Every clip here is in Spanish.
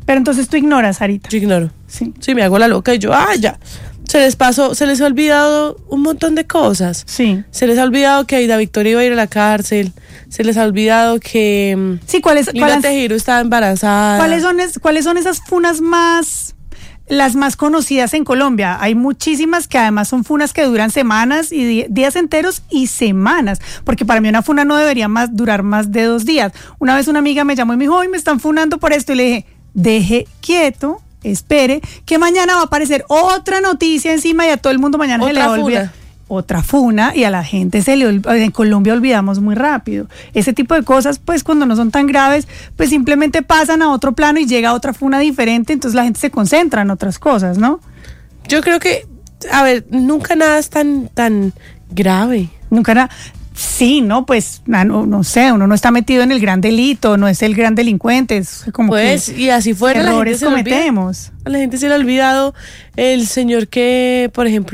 Pero entonces tú ignoras, Sarita. Yo ignoro. Sí. Sí, me hago la loca y yo, ya. Se les ha olvidado un montón de cosas. Sí. Se les ha olvidado que Aida Victoria iba a ir a la cárcel. Se les ha olvidado que Sí, Lina Tejero estaba embarazada. ¿Cuáles son esas funas las más conocidas en Colombia? Hay muchísimas que además son funas que duran semanas y días enteros y semanas, porque para mí una funa no debería durar más de 2 días. Una vez una amiga me llamó y me dijo, hoy me están funando por esto, y le dije, deje quieto, espere, que mañana va a aparecer otra noticia encima y a todo el mundo mañana se le va a olvidar. Otra funa, y a la gente en Colombia olvidamos muy rápido. Ese tipo de cosas, pues cuando no son tan graves, pues simplemente pasan a otro plano y llega otra funa diferente, entonces la gente se concentra en otras cosas, ¿no? Yo creo que, nunca nada es tan grave. Nunca nada. Sí, no, pues, no sé, uno no está metido en el gran delito, no es el gran delincuente, es como pues, y así fuera, errores cometemos. A la gente se le ha olvidado el señor que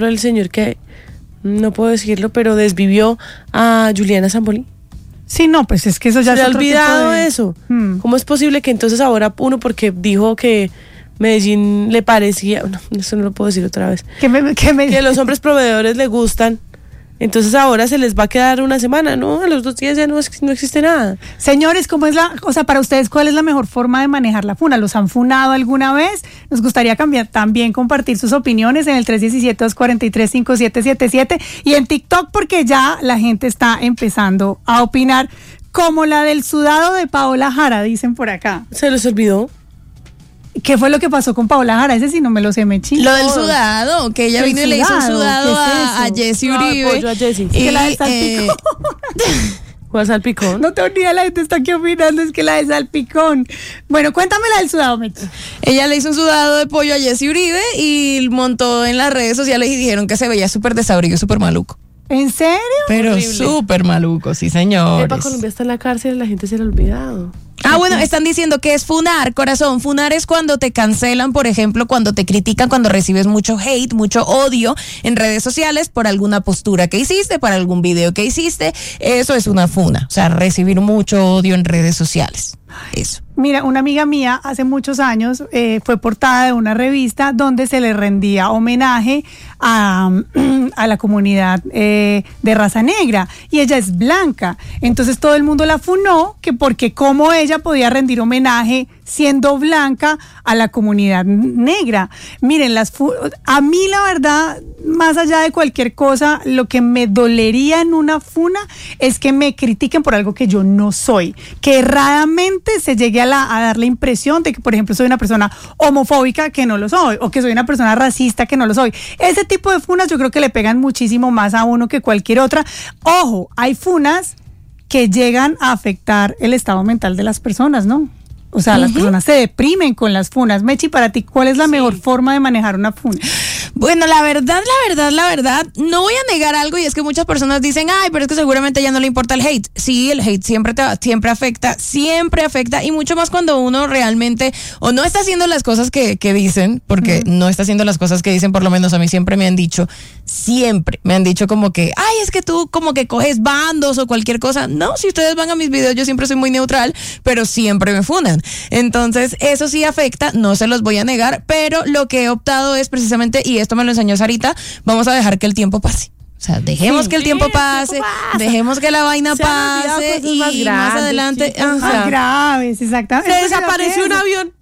no puedo decirlo, pero desvivió a Juliana Zambolí. Sí, no, pues es que eso ya se es le ha otro olvidado tipo de... eso. ¿Cómo es posible que entonces ahora uno, porque dijo que Medellín le parecía, no, eso no lo puedo decir otra vez, que los hombres proveedores le gustan, entonces ahora se les va a quedar una semana? No, a los 2 días ya no existe nada. Señores, para ustedes, ¿cuál es la mejor forma de manejar la funa? ¿Los han funado alguna vez? Nos gustaría también compartir sus opiniones en el 317-243-5777 y en TikTok, porque ya la gente está empezando a opinar, como la del sudado de Paola Jara, dicen por acá. ¿Se les olvidó? ¿Qué fue lo que pasó con Paola Jara? Ese sí no me lo sé, Mechi. Lo del sudado, que ella vino y le hizo un sudado a Jessy Uribe. A Jessy. Que la de salpicón. ¿Cuál salpicón? No tengo ni idea, la gente está aquí opinando, es que la de salpicón. Bueno, cuéntame la del sudado, Mechi. Ella le hizo un sudado de pollo a Jessy Uribe y montó en las redes sociales y dijeron que se veía súper desabrido, súper maluco. ¿En serio? Pero súper maluco, sí, señores. Para Colombia está en la cárcel, la gente se le ha olvidado. Bueno, están diciendo que es funar, corazón. Funar es cuando te cancelan, por ejemplo, cuando te critican, cuando recibes mucho hate, mucho odio en redes sociales por alguna postura que hiciste, por algún video que hiciste. Eso es una funa, o sea, recibir mucho odio en redes sociales. Eso. Mira, una amiga mía hace muchos años fue portada de una revista donde se le rendía homenaje a la comunidad de raza negra, y ella es blanca. Entonces todo el mundo la funó, que porque cómo ella podía rendir homenaje siendo blanca a la comunidad negra. Miren, a mí la verdad, más allá de cualquier cosa, lo que me dolería en una funa es que me critiquen por algo que yo no soy, que erradamente se llegue a dar la impresión de que, por ejemplo, soy una persona homofóbica, que no lo soy, o que soy una persona racista, que no lo soy. Ese tipo de funas yo creo que le pegan muchísimo más a uno que cualquier otra. Ojo, hay funas que llegan a afectar el estado mental de las personas, ¿no? O sea, las personas se deprimen con las funas. Mechi, para ti, ¿cuál es la mejor forma de manejar una funa? Bueno, la verdad, no voy a negar algo, y es que muchas personas dicen, pero es que seguramente ya no le importa el hate. Sí, el hate siempre afecta, y mucho más cuando uno realmente o no está haciendo las cosas que dicen, porque no está haciendo las cosas que dicen. Por lo menos a mí siempre me han dicho como que, es que tú como que coges bandos o cualquier cosa. No, si ustedes van a mis videos, yo siempre soy muy neutral, pero siempre me funan. Entonces, eso sí afecta, no se los voy a negar, pero lo que he optado es precisamente, y esto me lo enseñó Sarita, vamos a dejar que el tiempo pase. O sea, dejemos que el tiempo pase, dejemos que la vaina pase, y más adelante... Más graves, exactamente. Se desapareció un avión.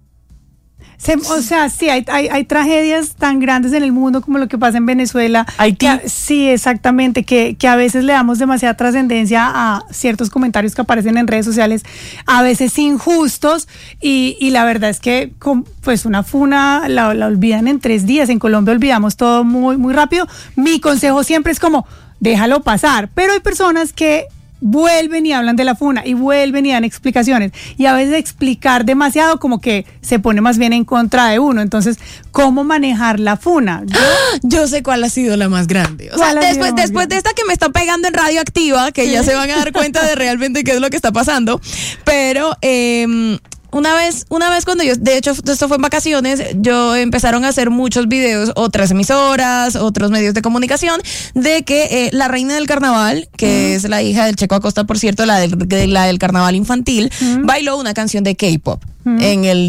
O sea, sí, hay tragedias tan grandes en el mundo como lo que pasa en Venezuela. Haití. Sí, exactamente, que a veces le damos demasiada trascendencia a ciertos comentarios que aparecen en redes sociales, a veces injustos, y la verdad es que pues una funa la olvidan en 3 días. En Colombia olvidamos todo muy, muy rápido. Mi consejo siempre es como, déjalo pasar, pero hay personas que vuelven y hablan de la funa y vuelven y dan explicaciones, y a veces explicar demasiado como que se pone más bien en contra de uno. Entonces, ¿cómo manejar la funa? Yo sé cuál ha sido la más grande. O sea, después de esta que me está pegando en Radioactiva, que ya se van a dar cuenta de realmente qué es lo que está pasando, pero una vez cuando yo, de hecho esto fue en vacaciones, empezaron a hacer muchos videos, otras emisoras, otros medios de comunicación, de que la reina del carnaval, que es la hija del Checo Acosta, por cierto, la del carnaval infantil, bailó una canción de K-pop en el